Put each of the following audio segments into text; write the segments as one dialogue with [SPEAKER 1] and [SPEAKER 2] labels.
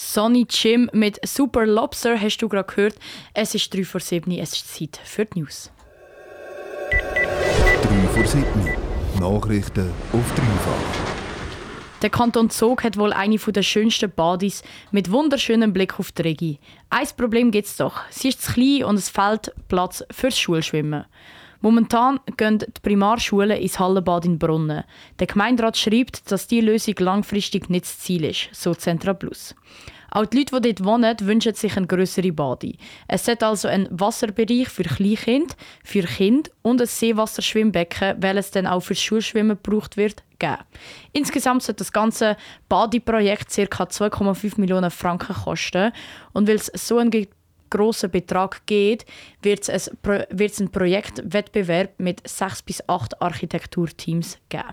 [SPEAKER 1] Sonny Jim mit Super Lobster hast du gerade gehört. Es ist 3 vor 7 Uhr, es ist Zeit für die News.
[SPEAKER 2] 3 vor 7 Uhr. Nachrichten auf Dreifach.
[SPEAKER 1] Der Kanton Zug hat wohl eine der schönsten Badis mit wunderschönem Blick auf die Regi. Ein Problem gibt es doch. Sie ist zu klein und es fehlt Platz fürs Schulschwimmen. Momentan gehen die Primarschulen ins Hallenbad in Brunnen. Der Gemeinderat schreibt, dass diese Lösung langfristig nicht das Ziel ist, so Centra Plus. Auch die Leute, die dort wohnen, wünschen sich eine grössere Bade. Es sollte also einen Wasserbereich für Kleinkinder, für Kinder und ein Seewasserschwimmbecken, welches dann auch fürs Schulschwimmen gebraucht wird, geben. Insgesamt sollte das ganze Badeprojekt ca. 2,5 Millionen Franken kosten. Und weil es so einen grossen Betrag geht, wird es einen Projektwettbewerb mit 6 bis 8 Architekturteams geben.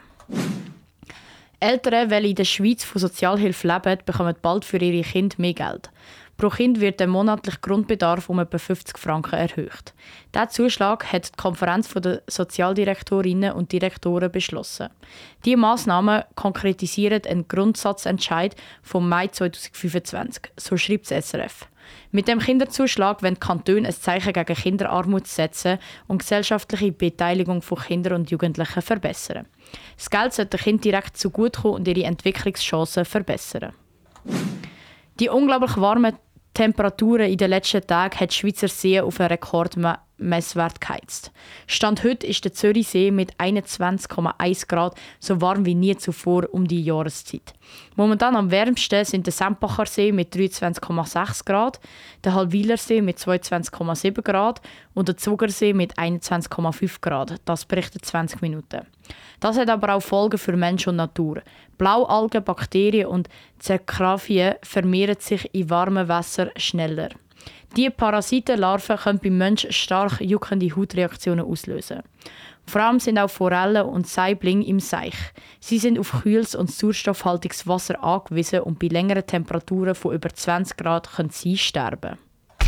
[SPEAKER 1] Eltern, die in der Schweiz von Sozialhilfe leben, bekommen bald für ihre Kinder mehr Geld. Pro Kind wird der monatliche Grundbedarf um etwa 50 Franken erhöht. Diesen Zuschlag hat die Konferenz der Sozialdirektorinnen und Direktoren beschlossen. Diese Massnahmen konkretisieren einen Grundsatzentscheid vom Mai 2025, so schreibt das SRF. Mit dem Kinderzuschlag wollen die Kantone ein Zeichen gegen Kinderarmut setzen und die gesellschaftliche Beteiligung von Kindern und Jugendlichen verbessern. Das Geld sollte den Kindern direkt zugutekommen und ihre Entwicklungschancen verbessern. Die unglaublich warmen Temperaturen in den letzten Tagen hat die Schweizer See auf einen Rekordmesswert geheizt. Stand heute ist der Zürichsee mit 21,1 Grad so warm wie nie zuvor um die Jahreszeit. Momentan am wärmsten sind der Sempacher See mit 23,6 Grad, der Halwiler See mit 22,7 Grad und der Zugersee mit 21,5 Grad. Das berichtet 20 Minuten. Das hat aber auch Folgen für Mensch und Natur. Blaualgen, Bakterien und Zerkrafien vermehren sich in warmem Wasser schneller. Diese Parasitenlarven können beim Menschen stark juckende Hautreaktionen auslösen. Vor allem sind auch Forellen und Saiblinge im Seich. Sie sind auf kühles und sauerstoffhaltiges Wasser angewiesen und bei längeren Temperaturen von über 20 Grad können sie sterben.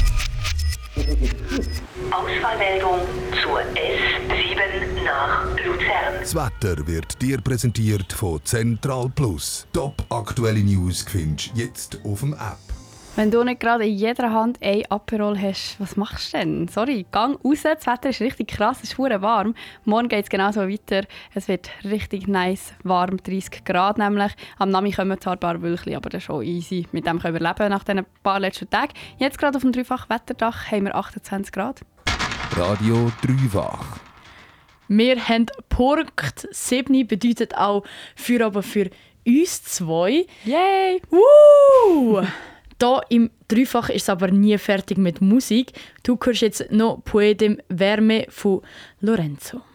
[SPEAKER 3] Ausfallmeldung zur S7 nach Luzern.
[SPEAKER 2] Das Wetter wird dir präsentiert von Central Plus. Top aktuelle News findest du jetzt auf dem App.
[SPEAKER 4] Wenn du nicht gerade in jeder Hand ein Aperol hast, was machst du denn? Sorry, gang raus, das Wetter ist richtig krass, es ist verdammt warm. Morgen geht es genauso weiter, es wird richtig nice, warm, 30 Grad nämlich. Am Nami kommen zwar ein paar Wölkchen, aber das ist schon easy. Mit dem können wir leben nach diesen paar letzten Tagen. Jetzt gerade auf dem Dreifach-Wetterdach haben wir 28 Grad.
[SPEAKER 2] Radio Dreifach.
[SPEAKER 1] Wir haben Punkt 7 bedeutet auch für uns zwei.
[SPEAKER 4] Yay!
[SPEAKER 1] Woo! Hier im Dreifach ist es aber nie fertig mit Musik. Du hörst jetzt noch Poetem Verme von Lorenzo.